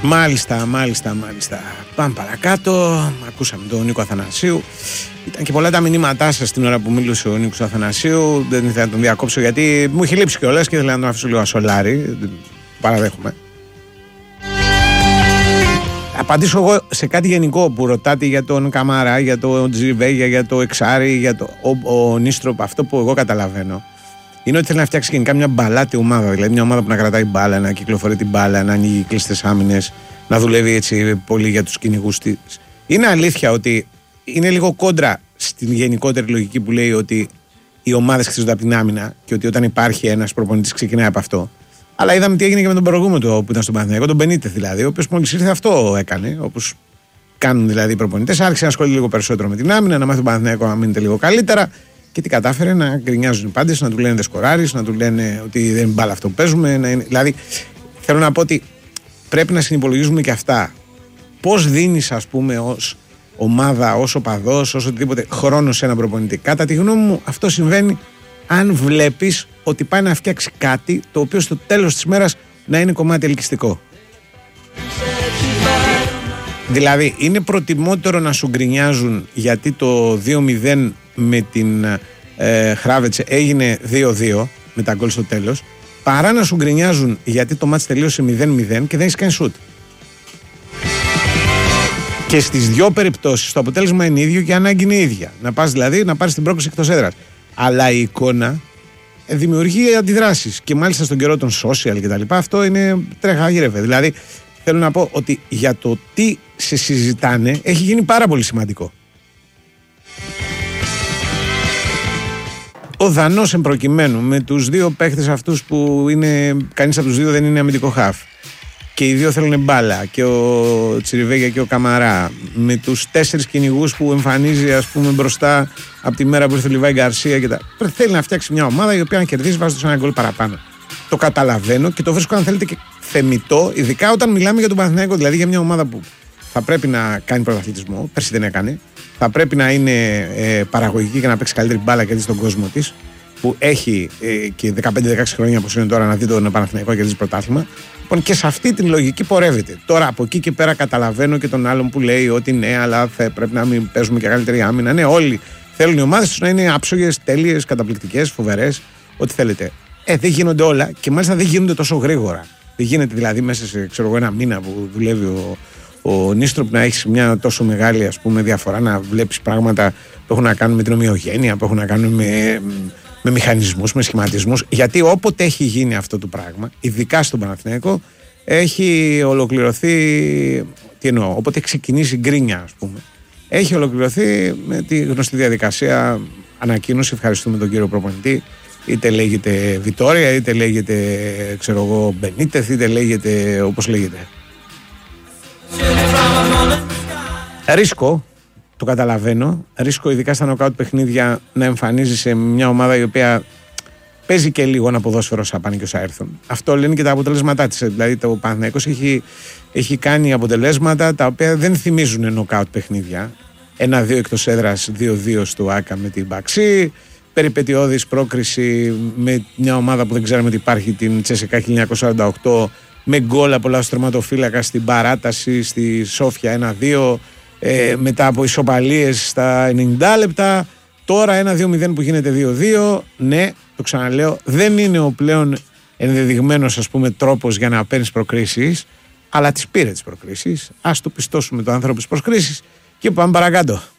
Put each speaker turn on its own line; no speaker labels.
Μάλιστα. Πάμε παρακάτω. Ακούσαμε τον Νίκο Αθανασίου. Ήταν και πολλά τα μηνύματά σας την ώρα που μίλησε ο Νίκος Αθανασίου. Δεν ήθελα να τον διακόψω γιατί μου είχε λείψει κιόλας και ήθελα να τον αφήσω λίγο ασολάρι. Παραδέχομαι. Απαντήσω εγώ σε κάτι γενικό που ρωτάτε για τον Καμαρά, για το Τζιβέγια, για το Εξάρι, για ο Νίστροπ. Αυτό που εγώ καταλαβαίνω είναι ότι θέλει να φτιάξει γενικά μια μπαλάτη ομάδα. Δηλαδή μια ομάδα που να κρατάει μπάλα, να κυκλοφορεί την μπάλα, να ανοίγει κλειστές άμυνες, να δουλεύει έτσι πολύ για τους κυνηγούς της. Είναι αλήθεια ότι είναι λίγο κόντρα στην γενικότερη λογική που λέει ότι οι ομάδες χτίζονται από την άμυνα και ότι όταν υπάρχει ένας προπονητής ξεκινάει από αυτό. Αλλά είδαμε τι έγινε και με τον προηγούμενο του που ήταν στον Παναθηναϊκό, τον Μπενίτεθ δηλαδή, ο οποίος μόλις ήρθε αυτό έκανε, όπως κάνουν δηλαδή οι προπονητές. Άρχισε να ασχολείται λίγο περισσότερο με την άμυνα, να μάθει τον Παναθηναϊκό να μείνεται λίγο καλύτερα. Και τι κατάφερε, να γκρινιάζουν οι πάντες, να του λένε δεν σκοράρεις, να του λένε ότι δεν είναι μπάλα αυτό που παίζουμε. Δηλαδή, θέλω να πω ότι πρέπει να συνυπολογίζουμε και αυτά. Πώς δίνεις, ας πούμε, ως ομάδα, ως οπαδός, ως οτιδήποτε χρόνο σε έναν προπονητή. Κατά τη γνώμη μου, αυτό συμβαίνει αν βλέπεις ότι πάει να φτιάξει κάτι το οποίο στο τέλος της μέρας να είναι κομμάτι ελκυστικό. Δηλαδή, είναι προτιμότερο να σου γκρινιάζουν γιατί το 2-0 με την Χράβετσε έγινε 2-2 με τα γκολ στο τέλος, παρά να σου γκρινιάζουν γιατί το μάτς τελείωσε 0-0 και δεν έχεις κάνει σούτ. Και στις δυο περιπτώσεις το αποτέλεσμα είναι ίδιο και η ανάγκη είναι ίδια. Να πας δηλαδή να πάρεις την πρόκληση εκτός έδρας. Αλλά η εικόνα δημιουργεί αντιδράσεις και μάλιστα στον καιρό των social κτλ. Αυτό είναι τρέχα γύρευε. Δηλαδή θέλω να πω ότι για το τι σε συζητάνε έχει γίνει πάρα πολύ σημαντικό. Ο Δανός εμπροκειμένου με τους δύο παίχτες αυτούς που είναι, κανείς από τους δύο δεν είναι αμυντικό χαφ και οι δύο θέλουν μπάλα, και ο Τσιριβέγια και ο Καμαρά, με τους 4 κυνηγούς που εμφανίζει ας πούμε μπροστά από τη μέρα που ήρθε ο Λιβάη Γκαρσία και τα. Θέλει να φτιάξει μια ομάδα η οποία να κερδίσει βάζοντας ένα γκολ παραπάνω. Το καταλαβαίνω και το βρίσκω αν θέλετε και θεμιτό, ειδικά όταν μιλάμε για τον Παναθηναϊκό, δηλαδή για μια ομάδα που θα πρέπει να κάνει πρωταθλητισμό, πέρσι δεν έκανε, θα πρέπει να είναι παραγωγική και να παίξει καλύτερη μπάλα και στον κόσμο της, που έχει και 15-16 χρόνια όπως είναι τώρα να δει τον Παναθηναϊκό και κερδίσει πρωτάθλημα. Λοιπόν, και σε αυτή την λογική πορεύεται. Τώρα από εκεί και πέρα καταλαβαίνω και τον άλλον που λέει ότι ναι, αλλά πρέπει να μην παίζουμε και καλύτερη άμυνα. Ναι, όλοι θέλουν οι ομάδες τους να είναι άψογες, τέλειες, καταπληκτικές, φοβερές, ό,τι θέλετε. Δεν γίνονται όλα και μάλιστα δεν γίνονται τόσο γρήγορα. Δεν γίνεται δηλαδή μέσα σε ένα μήνα που δουλεύει ο Νίστροπ να έχει μια τόσο μεγάλη ας πούμε, διαφορά, να βλέπεις πράγματα που έχουν να κάνουν με την ομοιογένεια, που έχουν να κάνουν με μηχανισμούς, με σχηματισμούς. Γιατί όποτε έχει γίνει αυτό το πράγμα, ειδικά στον Παναθηναϊκό, έχει ολοκληρωθεί. Τι εννοώ, όποτε έχει ξεκινήσει γκρίνια, ας πούμε, έχει ολοκληρωθεί με τη γνωστή διαδικασία ανακοίνωση. Ευχαριστούμε τον κύριο προπονητή. Είτε λέγεται Βιτόρια, είτε λέγεται Μπενίτεθ, είτε λέγεται όπως λέγεται. Ρίσκο, το καταλαβαίνω. Ρίσκο, ειδικά στα νοκάουτ παιχνίδια, να εμφανίζει σε μια ομάδα η οποία παίζει και λίγο ένα ποδόσφαιρο σαν πάνε και όσα έρθουν. Αυτό λένε και τα αποτελέσματά της. Δηλαδή, το Παναθηναϊκός έχει κάνει αποτελέσματα τα οποία δεν θυμίζουν νοκάουτ παιχνίδια. 1-2 εκτός έδρας, 2-2 στο Άκα με την Μπαξί. Περιπετειώδης πρόκριση με μια ομάδα που δεν ξέραμε ότι υπάρχει, την Τσέσεκα 1948, με γκολ από λάθος τερματοφύλακα στην παράταση στη Σόφια 1-2, μετά από ισοπαλίες στα 90 λεπτά. Τώρα 1-2-0 που γίνεται 2-2. Ναι, το ξαναλέω, δεν είναι ο πλέον ενδεδειγμένος ας πούμε τρόπος για να παίρνεις προκρίσεις, αλλά τις πήρε τις προκρίσεις. Ας το πιστώσουμε το άνθρωπο της προκρίσεις και πάμε παρακάτω.